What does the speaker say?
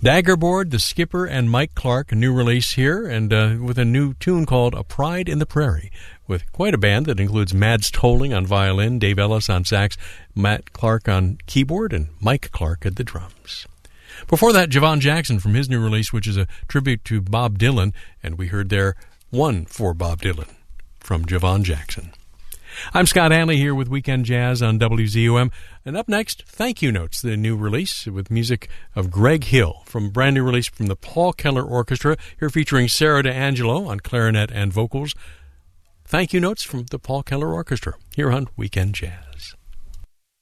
Daggerboard, The Skipper, and Mike Clark, a new release here, and with a new tune called A Pride in the Prairie, with quite a band that includes Mads Tolling on violin, Dave Ellis on sax, Matt Clark on keyboard, and Mike Clark at the drums. Before that, Javon Jackson from his new release, which is a tribute to Bob Dylan, and we heard there One for Bob Dylan from Javon Jackson. I'm Scott Hanley here with Weekend Jazz on WZUM. And up next, Thank You Notes, the new release with music of Greg Hill from a brand new release from the Paul Keller Orchestra, here featuring Sarah D'Angelo on clarinet and vocals. Thank You Notes from the Paul Keller Orchestra here on Weekend Jazz.